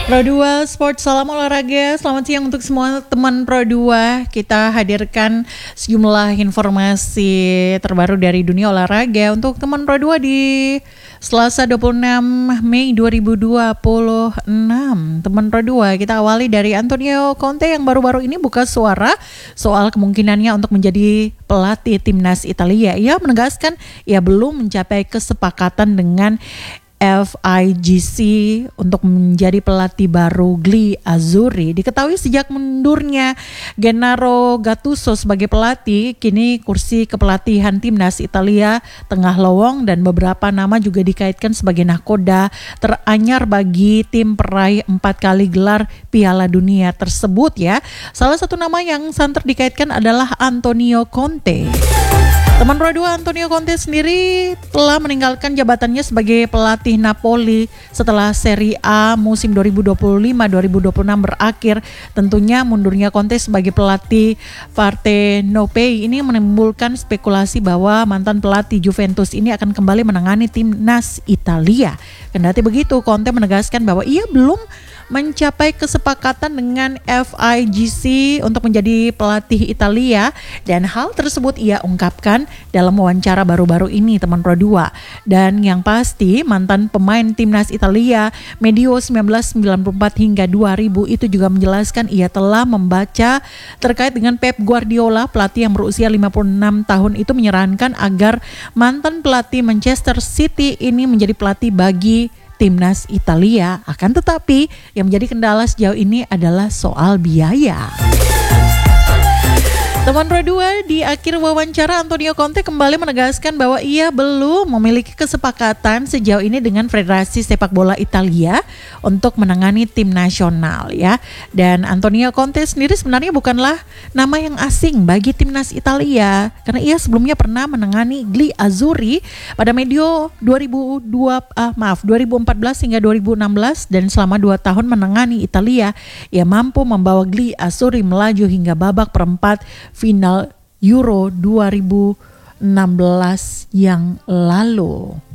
Pro 2 Sport, salam olahraga. Selamat siang untuk semua teman Pro 2. Kita hadirkan sejumlah informasi terbaru dari dunia olahraga untuk teman Pro 2 di Selasa 26 Mei 2026. Teman Pro 2, kita awali dari Antonio Conte yang baru-baru ini buka suara soal kemungkinannya untuk menjadi pelatih timnas Italia. Ia menegaskan ia belum mencapai kesepakatan dengan FIGC untuk menjadi pelatih baru Gli Azzurri. Diketahui sejak mundurnya Gennaro Gattuso sebagai pelatih, kini kursi kepelatihan timnas Italia tengah lowong dan beberapa nama juga dikaitkan sebagai nahkoda teranyar bagi tim peraih 4 kali gelar Piala Dunia tersebut ya. Salah satu nama yang santer dikaitkan adalah Antonio Conte. Teman Pro 2, Antonio Conte sendiri telah meninggalkan jabatannya sebagai pelatih Napoli setelah Serie A musim 2025-2026 berakhir. Tentunya mundurnya Conte sebagai pelatih Partenopei ini menimbulkan spekulasi bahwa mantan pelatih Juventus ini akan kembali menangani timnas Italia. Kendati begitu, Conte menegaskan bahwa ia belum mencapai kesepakatan dengan FIGC untuk menjadi pelatih Italia, dan hal tersebut ia ungkapkan dalam wawancara baru-baru ini teman Pro 2. Dan yang pasti mantan pemain timnas Italia medio 1994 hingga 2000 itu juga menjelaskan ia telah membaca terkait dengan Pep Guardiola, pelatih yang berusia 56 tahun itu menyarankan agar mantan pelatih Manchester City ini menjadi pelatih bagi timnas Italia. Akan tetapi yang menjadi kendala sejauh ini adalah soal biaya. Teman Pro 2, di akhir wawancara Antonio Conte kembali menegaskan bahwa ia belum memiliki kesepakatan sejauh ini dengan Federasi Sepak Bola Italia untuk menangani tim nasional ya. Dan Antonio Conte sendiri sebenarnya bukanlah nama yang asing bagi timnas Italia karena ia sebelumnya pernah menangani Gli Azzurri pada medio 2014 hingga 2016, dan selama 2 tahun menangani Italia ia mampu membawa Gli Azzurri melaju hingga babak perempat final Euro 2016 yang lalu.